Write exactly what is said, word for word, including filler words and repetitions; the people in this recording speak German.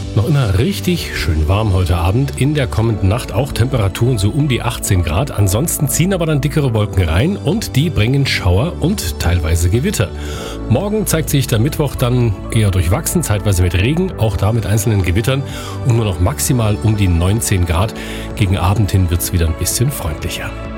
Noch immer richtig schön warm heute Abend. In der kommenden Nacht auch Temperaturen so um die achtzehn Grad. Ansonsten ziehen aber dann dickere Wolken rein und die bringen Schauer und teilweise Gewitter. Morgen zeigt sich der Mittwoch dann eher durchwachsen, zeitweise mit Regen, auch da mit einzelnen Gewittern und nur noch maximal um die neunzehn Grad. Gegen Abend hin wird es wieder ein bisschen freundlicher.